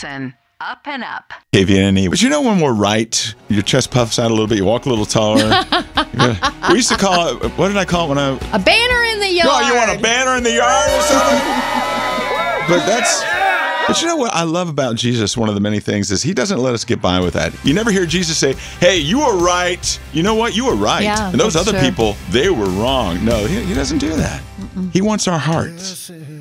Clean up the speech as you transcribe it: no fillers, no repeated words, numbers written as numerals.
Listen up and up. KVNE. But you know when we're right, your chest puffs out a little bit, you walk a little taller. We used to call it, what did I call it when I... A banner in the yard. Oh, you want a banner in the yard or something? But you know what I love about Jesus, one of the many things, is he doesn't let us get by with that. You never hear Jesus say, hey, you were right. You know what? You were right. Yeah, and those other true. people, they were wrong. No, he doesn't do that. He wants our hearts.